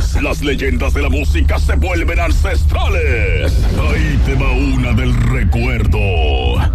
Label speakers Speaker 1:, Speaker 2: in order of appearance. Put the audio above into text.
Speaker 1: Las leyendas de la música se vuelven ancestrales. Ahí